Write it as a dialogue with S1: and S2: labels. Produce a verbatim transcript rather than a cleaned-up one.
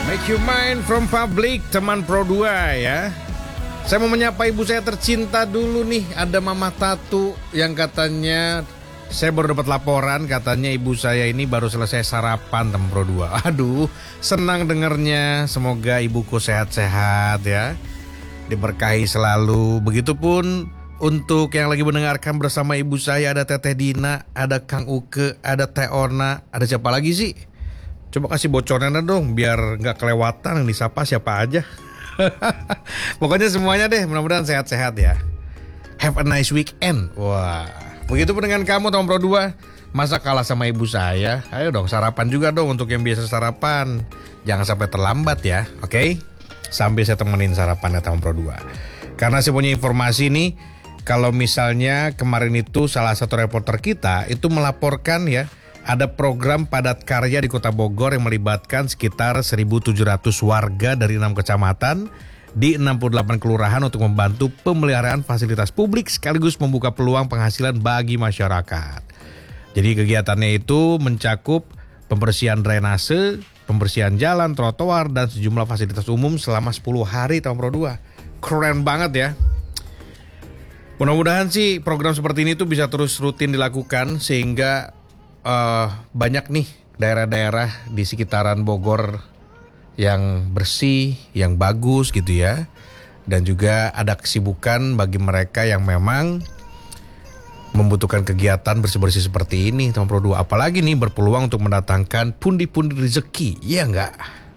S1: Make you mine from public, teman Pro dua ya. Saya mau menyapa ibu saya tercinta dulu nih. Ada Mama Tatu yang katanya, saya baru dapat laporan katanya ibu saya ini baru selesai sarapan, teman Pro dua. Aduh, senang dengernya. Semoga ibuku sehat-sehat ya, diberkahi selalu. Begitupun untuk yang lagi mendengarkan bersama ibu saya, ada Teteh Dina, ada Kang Uke, ada Teh Ona, ada siapa lagi sih? Coba kasih bocorannya dong biar gak kelewatan yang disapa siapa aja. Pokoknya semuanya deh, mudah-mudahan sehat-sehat ya. Have a nice weekend. Wah, begitupun dengan kamu Tom Pro dua. Masa kalah sama ibu saya? Ayo dong sarapan juga dong untuk yang biasa sarapan. Jangan sampai terlambat ya, oke? Okay? Sambil saya temenin sarapannya Tom Pro dua. Karena saya punya informasi nih, kalau misalnya kemarin itu salah satu reporter kita itu melaporkan ya, ada program padat karya di Kota Bogor yang melibatkan sekitar seribu tujuh ratus warga dari enam kecamatan di enam puluh delapan kelurahan untuk membantu pemeliharaan fasilitas publik sekaligus membuka peluang penghasilan bagi masyarakat. Jadi kegiatannya itu mencakup pembersihan drainase, pembersihan jalan, trotoar, dan sejumlah fasilitas umum selama sepuluh hari tahun Pro dua. Keren banget ya. Mudah-mudahan sih program seperti ini tuh bisa terus rutin dilakukan sehingga Uh, banyak nih daerah-daerah di sekitaran Bogor yang bersih, yang bagus gitu ya. Dan juga ada kesibukan bagi mereka yang memang membutuhkan kegiatan bersih-bersih seperti ini, teman Pro dua. Apalagi nih berpeluang untuk mendatangkan pundi-pundi rezeki, iya enggak?